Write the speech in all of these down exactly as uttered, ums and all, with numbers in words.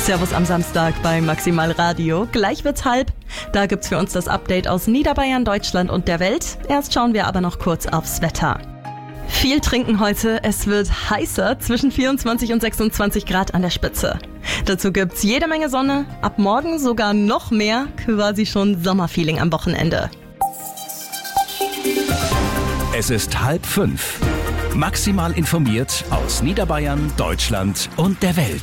Servus am Samstag bei Maximal Radio. Gleich wird's halb. Da gibt's für uns das Update aus Niederbayern, Deutschland und der Welt. Erst schauen wir aber noch kurz aufs Wetter. Viel trinken heute. Es wird heißer, zwischen vierundzwanzig und sechsundzwanzig Grad an der Spitze. Dazu gibt's jede Menge Sonne. Ab morgen sogar noch mehr. Quasi schon Sommerfeeling am Wochenende. Es ist halb fünf. Maximal informiert aus Niederbayern, Deutschland und der Welt.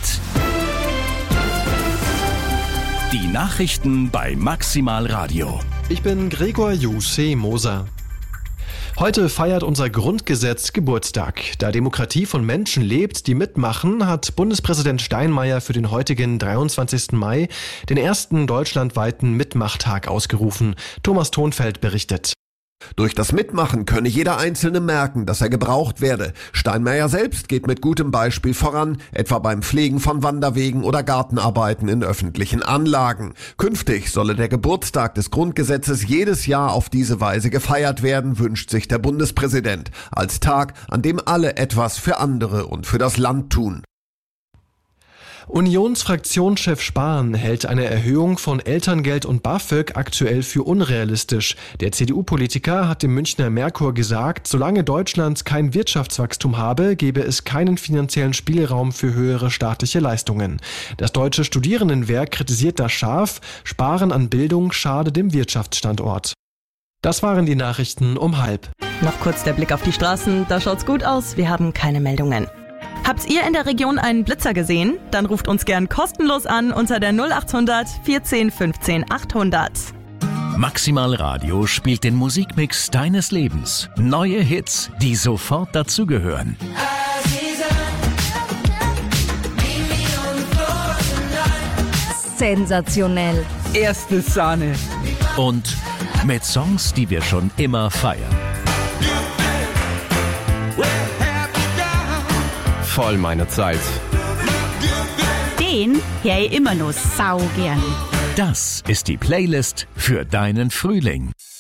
Die Nachrichten bei Maximal Radio. Ich bin Gregor Jussi Moser. Heute feiert unser Grundgesetz Geburtstag. Da Demokratie von Menschen lebt, die mitmachen, hat Bundespräsident Steinmeier für den heutigen dreiundzwanzigsten Mai den ersten deutschlandweiten Mitmachtag ausgerufen. Thomas Thonfeld berichtet. Durch das Mitmachen könne jeder Einzelne merken, dass er gebraucht werde. Steinmeier selbst geht mit gutem Beispiel voran, etwa beim Pflegen von Wanderwegen oder Gartenarbeiten in öffentlichen Anlagen. Künftig solle der Geburtstag des Grundgesetzes jedes Jahr auf diese Weise gefeiert werden, wünscht sich der Bundespräsident, als Tag, an dem alle etwas für andere und für das Land tun. Unionsfraktionschef Spahn hält eine Erhöhung von Elterngeld und BAföG aktuell für unrealistisch. Der C D U-Politiker hat dem Münchner Merkur gesagt, solange Deutschland kein Wirtschaftswachstum habe, gebe es keinen finanziellen Spielraum für höhere staatliche Leistungen. Das Deutsche Studierendenwerk kritisiert das scharf. Sparen an Bildung schade dem Wirtschaftsstandort. Das waren die Nachrichten um halb. Noch kurz der Blick auf die Straßen. Da schaut's gut aus. Wir haben keine Meldungen. Habt ihr in der Region einen Blitzer gesehen? Dann ruft uns gern kostenlos an unter der null achthundert vierzehn fünfzehn achthundert. Maximal Radio spielt den Musikmix deines Lebens. Neue Hits, die sofort dazugehören. Sensationell. Erste Sahne. Und mit Songs, die wir schon immer feiern. Voll meine Zeit. Den hör ich immer noch sau gern. Das ist die Playlist für deinen Frühling.